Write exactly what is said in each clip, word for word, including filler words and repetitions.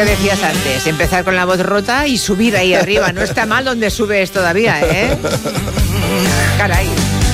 que decías antes, empezar con la voz rota y subir ahí arriba. No está mal donde subes todavía, ¿eh? Caray.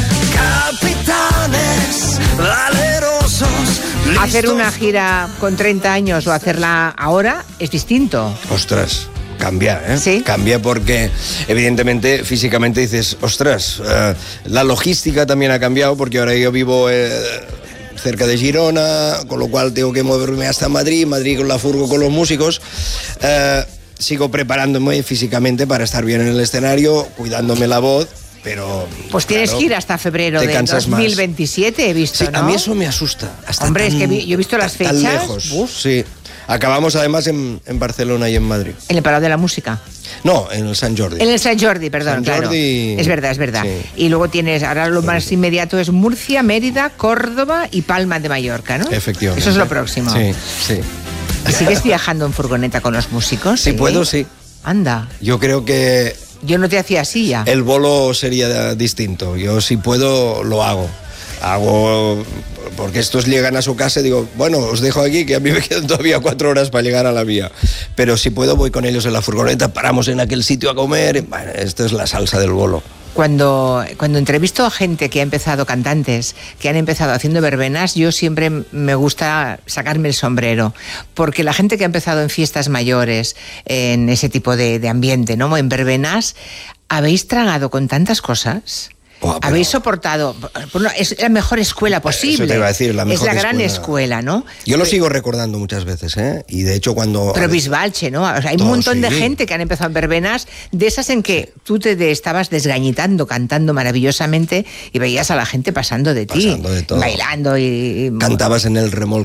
Capitanes valerosos. Hacer una gira con treinta años o hacerla ahora es distinto. Ostras, cambia, ¿eh? ¿Sí? Cambia porque, evidentemente, físicamente dices, ostras, eh, la logística también ha cambiado porque ahora yo vivo eh, cerca de Girona, con lo cual tengo que moverme hasta Madrid, Madrid con la furgo con los músicos. Eh, sigo preparándome físicamente para estar bien en el escenario, cuidándome la voz. Pero, pues tienes claro, que ir hasta febrero de dos mil veintisiete, más. he visto, sí, ¿no? A mí eso me asusta. Hasta Hombre, tan, es que vi, yo he visto las fechas. Tan lejos. Uf. Sí. Acabamos además en, en Barcelona y en Madrid. En el Palau de la Música. No, en el Sant Jordi. En el Sant Jordi, perdón, Sant Jordi... claro. Es verdad, es verdad. Sí. Y luego tienes, ahora lo más inmediato es Murcia, Mérida, Córdoba y Palma de Mallorca, ¿no? Efectivamente. Eso es lo próximo. Sí, sí. ¿Y sigues viajando en furgoneta con los músicos? Si ¿eh? puedo, sí. Anda. Yo creo que... Yo no te hacía así ya. El bolo sería distinto. Yo si puedo, lo hago. Hago... Porque estos llegan a su casa y digo, bueno, os dejo aquí, que a mí me quedan todavía cuatro horas para llegar a la mía. Pero si puedo, voy con ellos en la furgoneta, paramos en aquel sitio a comer. Bueno, esto es la salsa del bolo. Cuando, cuando entrevisto a gente que ha empezado, cantantes, que han empezado haciendo verbenas, yo siempre me gusta sacarme el sombrero, porque la gente que ha empezado en fiestas mayores, en ese tipo de, de ambiente, ¿no? En verbenas, ¿habéis tragado con tantas cosas? Oh, pero... Habéis soportado, bueno, es la mejor escuela posible. Eso te iba a decir, la mejor es la gran escuela, escuela, ¿no? Yo lo sigo recordando muchas veces, ¿eh? Y de hecho cuando... Pero Bisbalche, ¿no? O sea, hay un montón sí. de gente que han empezado en verbenas, de esas en que tú te de, estabas desgañitando, cantando maravillosamente y veías a la gente pasando de ti. Pasando de todo. Bailando y... Cantabas en el remolque